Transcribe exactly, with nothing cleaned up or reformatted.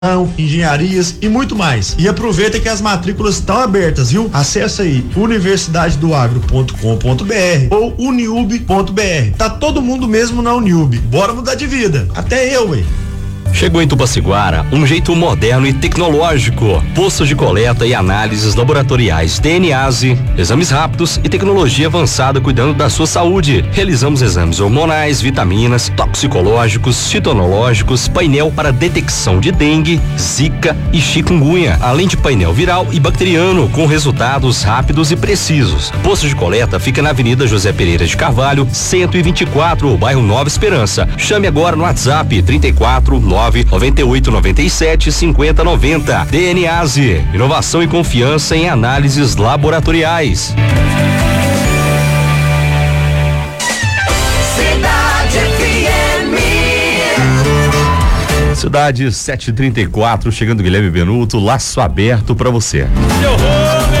engenharias e muito mais. E aproveita que as matrículas estão abertas, viu? Acesse aí universidade do agro ponto com ponto br ou uniub ponto br. Tá todo mundo mesmo na Uniub. Bora mudar de vida. Até eu, ué. Chegou em Tupaciguara um jeito moderno e tecnológico. Postos de coleta e análises laboratoriais D N A S E, exames rápidos e tecnologia avançada cuidando da sua saúde. Realizamos exames hormonais, vitaminas, toxicológicos, citonológicos, painel para detecção de dengue, zika e chikungunya, além de painel viral e bacteriano com resultados rápidos e precisos. Posto de coleta fica na Avenida José Pereira de Carvalho, cento e vinte e quatro, bairro Nova Esperança. Chame agora no WhatsApp trinta e quatro, nove noventa e oito, noventa e sete, cinquenta, noventa. D N A S E, inovação e confiança em análises laboratoriais. Cidade F M. Cidade sete e trinta e quatro, chegando Guilherme Benuto, laço aberto pra você. Seu